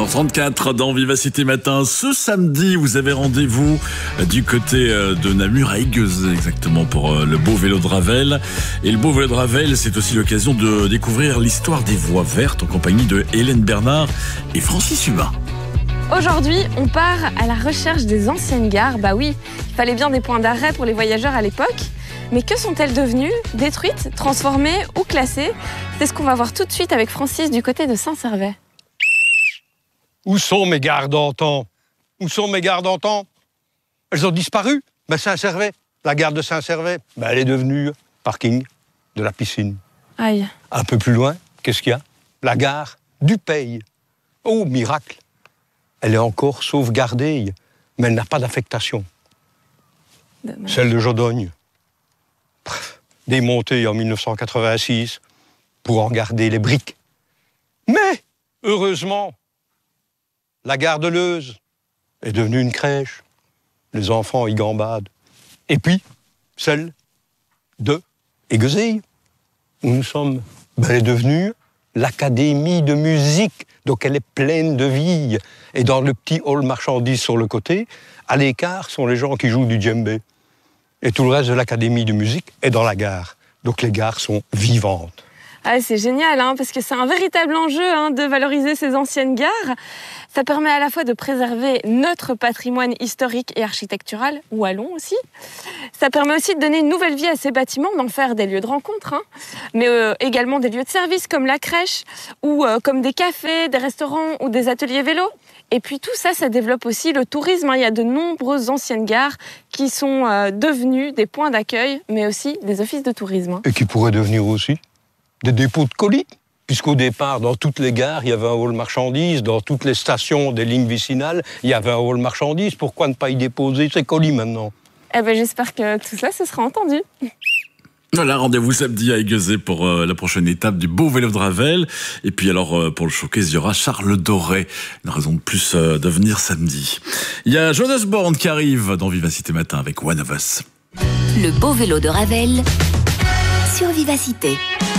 4h34 dans Vivacité Matin. Ce samedi, vous avez rendez-vous du côté de Namur à Aiguezé, exactement, pour le beau vélo de Ravel. Et le beau vélo de Ravel, c'est aussi l'occasion de découvrir l'histoire des voies vertes en compagnie de Hélène Bernard et Francis Hubin. Aujourd'hui, on part à la recherche des anciennes gares. Bah oui, il fallait bien des points d'arrêt pour les voyageurs à l'époque. Mais que sont-elles devenues? Détruites, transformées ou classées? C'est ce qu'on va voir tout de suite avec Francis du côté de Saint-Servais. Où sont mes gares d'antan? Où sont mes gares d'antan? Elles ont disparu. Saint-Servais, la gare de Saint-Servais, elle est devenue parking de la piscine. Aïe. Un peu plus loin, qu'est-ce qu'il y a? La gare du Pays. Oh, miracle! Elle est encore sauvegardée, mais elle n'a pas d'affectation. Dommage. Celle de Jodogne, démontée en 1986 pour en garder les briques. Mais, heureusement, la gare de Leuze est devenue une crèche. Les enfants y gambadent. Et puis, celle de Aiguezé, où nous sommes, elle est devenue l'académie de musique. Donc elle est pleine de vie. Et dans le petit hall marchandises sur le côté, à l'écart sont les gens qui jouent du djembé. Et tout le reste de l'académie de musique est dans la gare. Donc les gares sont vivantes. Ah, c'est génial, parce que c'est un véritable enjeu de valoriser ces anciennes gares. Ça permet à la fois de préserver notre patrimoine historique et architectural, wallon aussi. Ça permet aussi de donner une nouvelle vie à ces bâtiments, d'en faire des lieux de rencontre, mais également des lieux de service comme la crèche, ou comme des cafés, des restaurants ou des ateliers vélo. Et puis tout ça, ça développe aussi le tourisme. Il y a de nombreuses anciennes gares qui sont devenues des points d'accueil, mais aussi des offices de tourisme. Et qui pourraient devenir aussi des dépôts de colis. Puisqu'au départ, dans toutes les gares, il y avait un hall marchandises. Dans toutes les stations des lignes vicinales, il y avait un hall marchandises. Pourquoi ne pas y déposer ces colis maintenant? J'espère que tout cela, ce sera entendu. Voilà, rendez-vous samedi à Aiguezé pour la prochaine étape du beau vélo de Ravel. Et puis alors, pour le showcase, il y aura Charles Doré. Une raison de plus de venir samedi. Il y a Jonas Born qui arrive dans Vivacité Matin avec One of Us. Le beau vélo de Ravel sur Vivacité.